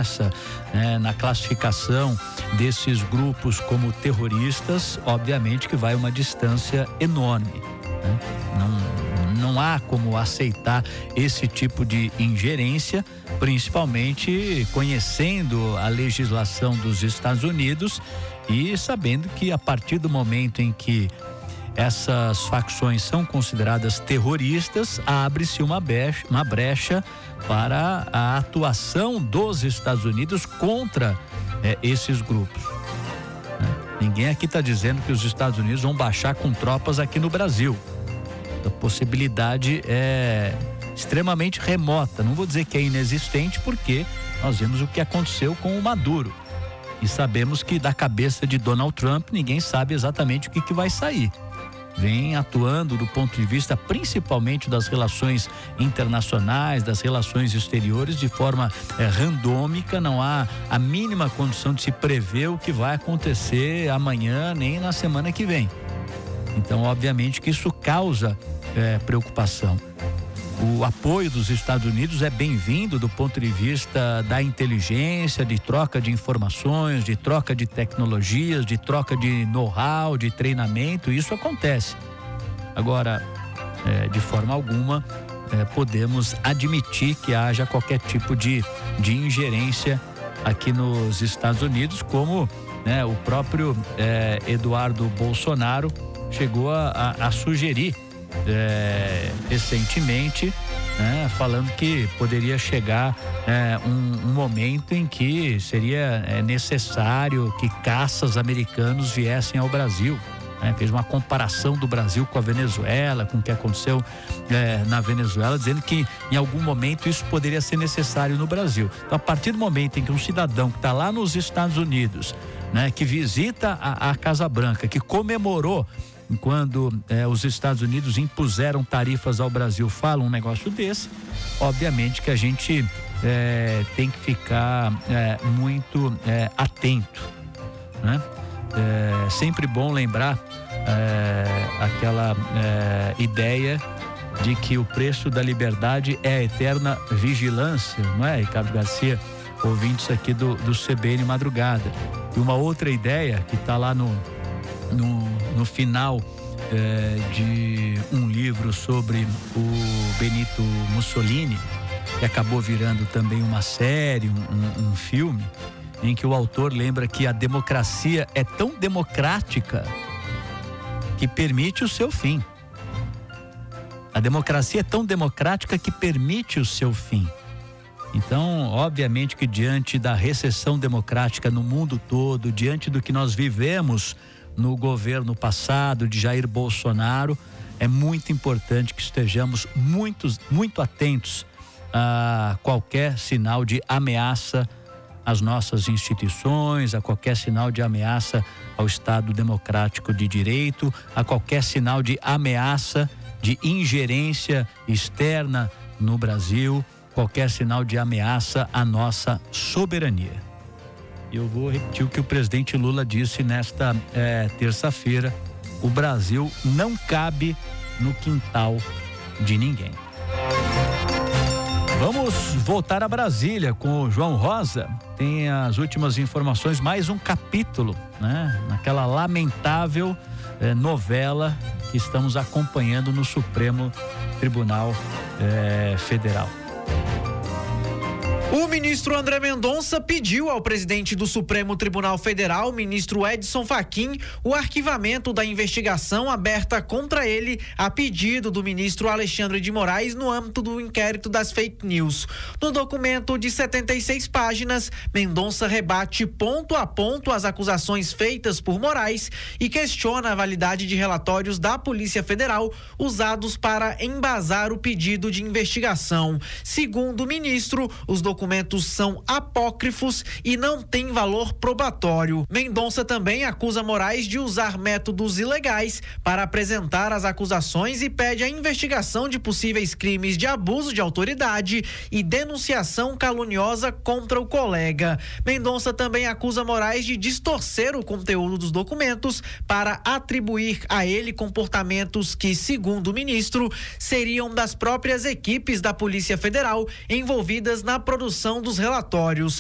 ameaça, na classificação desses grupos como terroristas, obviamente que vai uma distância enorme, né? Não há como aceitar esse tipo de ingerência, principalmente conhecendo a legislação dos Estados Unidos e sabendo que a partir do momento em que essas facções são consideradas terroristas, abre-se uma brecha para a atuação dos Estados Unidos contra esses grupos. Ninguém aqui está dizendo que os Estados Unidos vão baixar com tropas aqui no Brasil. A possibilidade é extremamente remota. Não vou dizer que é inexistente, porque nós vimos o que aconteceu com o Maduro. E sabemos que da cabeça de Donald Trump ninguém sabe exatamente o que vai sair. Vem atuando do ponto de vista principalmente das relações internacionais, das relações exteriores, de forma randômica. Não há a mínima condição de se prever o que vai acontecer amanhã nem na semana que vem. Então, obviamente que isso causa preocupação. O apoio dos Estados Unidos é bem-vindo do ponto de vista da inteligência, de troca de informações, de troca de tecnologias, de troca de know-how, de treinamento. Isso acontece. Agora, de forma alguma, podemos admitir que haja qualquer tipo de ingerência aqui nos Estados Unidos, como o próprio Eduardo Bolsonaro chegou a sugerir recentemente, falando que poderia chegar um momento em que seria necessário que caças americanos viessem ao Brasil. Fez uma comparação do Brasil com a Venezuela, com o que aconteceu na Venezuela, dizendo que em algum momento isso poderia ser necessário no Brasil. Então, a partir do momento em que um cidadão que está lá nos Estados Unidos, que visita a Casa Branca, que comemorou quando os Estados Unidos impuseram tarifas ao Brasil, fala um negócio desse, obviamente que a gente tem que ficar muito atento, né? Sempre bom lembrar aquela ideia de que o preço da liberdade é a eterna vigilância, não é, Ricardo Garcia? Ouvintes aqui do CBN Madrugada. E uma outra ideia que está lá no final de um livro sobre o Benito Mussolini, que acabou virando também uma série, um filme, em que o autor lembra que a democracia é tão democrática que permite o seu fim. A democracia é tão democrática que permite o seu fim. Então, obviamente que diante da recessão democrática no mundo todo, diante do que nós vivemos no governo passado de Jair Bolsonaro, é muito importante que estejamos muito atentos a qualquer sinal de ameaça às nossas instituições, a qualquer sinal de ameaça ao Estado Democrático de Direito, a qualquer sinal de ameaça de ingerência externa no Brasil, qualquer sinal de ameaça à nossa soberania. Eu vou repetir o que o presidente Lula disse nesta terça-feira: o Brasil não cabe no quintal de ninguém. Vamos voltar a Brasília com o João Rosa. Tem as últimas informações, mais um capítulo, né? Naquela lamentável novela que estamos acompanhando no Supremo Tribunal Federal. O ministro André Mendonça pediu ao presidente do Supremo Tribunal Federal, ministro Edson Fachin, o arquivamento da investigação aberta contra ele a pedido do ministro Alexandre de Moraes no âmbito do inquérito das fake news. No documento de 76 páginas, Mendonça rebate ponto a ponto as acusações feitas por Moraes e questiona a validade de relatórios da Polícia Federal usados para embasar o pedido de investigação. Segundo o ministro, os documentos são apócrifos e não têm valor probatório. Mendonça também acusa Moraes de usar métodos ilegais para apresentar as acusações e pede a investigação de possíveis crimes de abuso de autoridade e denunciação caluniosa contra o colega. Mendonça também acusa Moraes de distorcer o conteúdo dos documentos para atribuir a ele comportamentos que, segundo o ministro, seriam das próprias equipes da Polícia Federal envolvidas na produção dos relatórios.